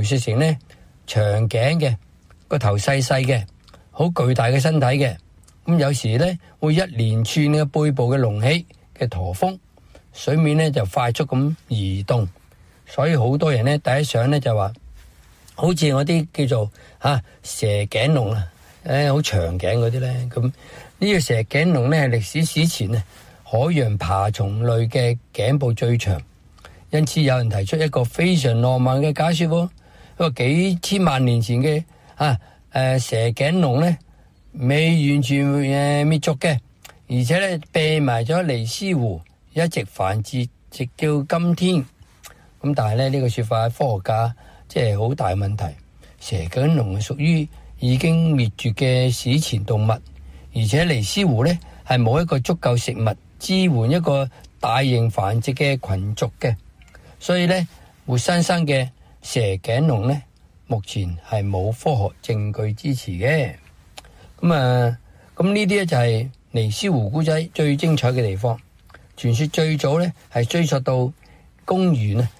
述成呢長頸嘅，個頭細細嘅，好巨大嘅身體嘅。咁有時呢會一連串嘅背部嘅隆起嘅駝峰，水面呢就快速咁移動，所以好多人呢第一想呢就話，好似我啲叫做蛇頸龍啊，好長頸嗰啲呢。咁呢個蛇頸龍呢係歷史前啊海洋爬蟲類嘅頸部最長，因此有人提出一個非常浪漫嘅假說，一個幾千萬年前嘅蛇頸龍呢未完全滅族嘅，而且呢避埋咗尼斯湖，一直繁殖直到今天。咁但係呢，呢個說法科學家即係好大問題。蛇頸龍係屬於已經滅絕嘅史前動物，而且尼斯湖呢係冇一個足夠食物支援一個大型繁殖嘅群族嘅，所以呢活生生嘅蛇頸龍呢目前係冇科學證據支持嘅。咁呢啲呢就係尼斯湖故仔最精彩嘅地方。傳說最早呢係追溯到公元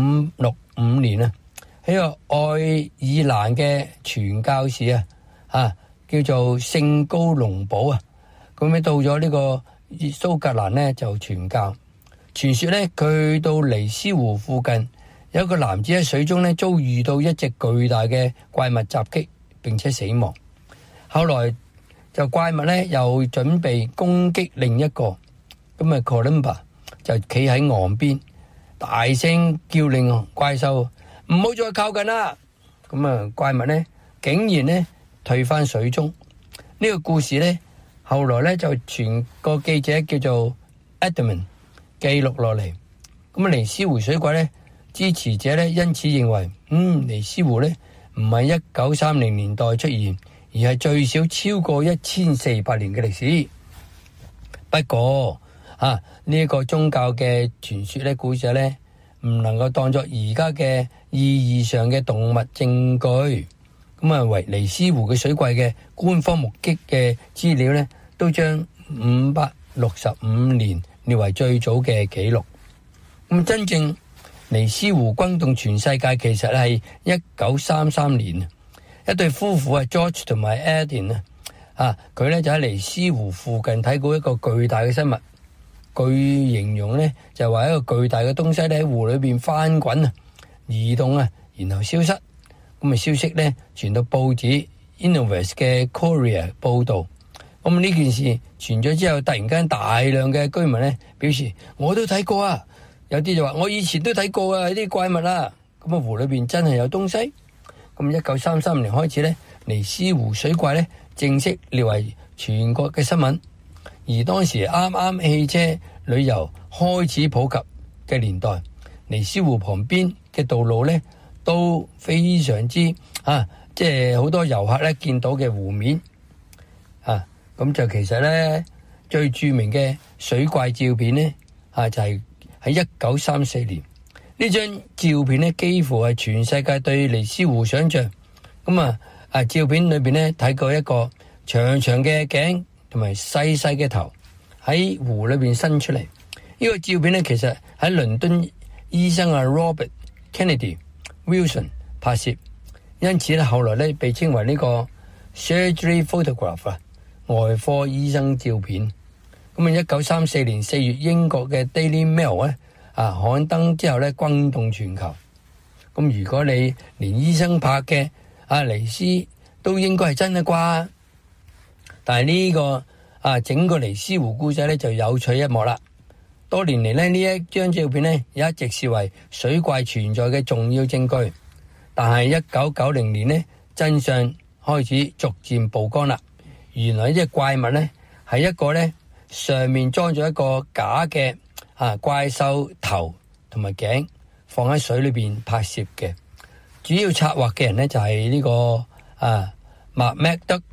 565年啊，喺個愛爾蘭嘅傳教士叫做聖高龍堡啊，咁到咗呢個蘇格蘭呢就傳教。傳說呢佢到尼斯湖附近有一個男子喺水中呢遭遇到一隻巨大嘅怪物襲擊，並且死亡。後來就怪物呢又準備攻擊另一個，咁Columba 就企喺岸邊大聲叫令怪獸唔好再靠近啦。咁怪物呢竟然呢退翻水中。呢個故事呢後來呢就傳個記者叫做 Edmund 記錄落嚟。咁尼斯湖水怪呢支持者呢因此認為尼斯湖呢唔係1930年代出現，而係最少超過1400年嘅歷史。不過呢一個宗教嘅傳說呢故事呢唔能夠當作而家嘅意義上嘅動物證據。咁為尼斯湖嘅水怪嘅官方目擊嘅資料呢都將565年列為最早嘅記錄。咁真正尼斯湖轟動全世界其實係1933年，一對夫婦George 同埋 Edin 佢呢就喺尼斯湖附近睇過一個巨大嘅生物。據形容呢就話一個巨大嘅東西咧喺湖裏邊翻滾移動然後消失。咁消息呢傳到報紙 Innovis 嘅 Courier 報道。咁呢件事傳咗之後，突然間大量嘅居民呢表示我都睇過啊，有啲就話我以前都睇過啊，啲怪物啊。咁湖裏邊真係有東西。咁1933年開始呢，尼斯湖水怪呢正式列為全國嘅新聞。而當時啱啱汽車旅遊開始普及嘅年代，尼斯湖旁邊嘅道路呢都非常之即係好多遊客呢見到嘅湖面咁就其實呢最著名嘅水怪照片呢就係喺1934年。呢張照片呢幾乎係全世界對尼斯湖想象。咁照片裏邊呢睇過一個長長嘅頸同埋細細嘅頭喺湖裏邊伸出嚟。呢個照片呢其實喺倫敦醫生Robert Kennedy Wilson 拍攝，因此呢後來呢被稱為呢個 surgery photograph 外科醫生照片。咁1934年4月英國嘅 Daily Mail 呢刊登之後呢轟動全球。咁如果你連醫生拍嘅尼斯都應該係真嘅啩？但係呢個整個尼斯湖故仔呢就有趣一幕啦。多年嚟呢一張照片呢一直視為水怪存在嘅重要證據。但係1990年呢真相開始逐漸曝光啦。原來呢隻怪物呢係一個呢上面裝咗一個假嘅怪獸頭同埋頸，放喺水裏邊拍攝嘅。主要策劃嘅人呢就係呢個Macduff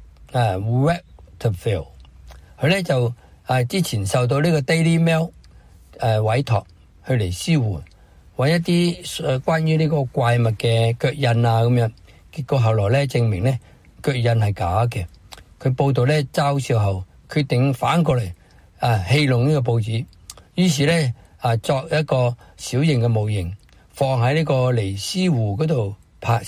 Waterfield。佢呢就之前受到呢個 Daily Mail 委託去尼斯湖揾一啲關於呢個怪物嘅腳印咁樣。結果後來呢證明呢腳印係假嘅。佢報道呢嘲笑後，決定反過嚟戲弄呢個報紙。於是呢作一個小型嘅模型放喺呢個尼斯湖嗰度拍。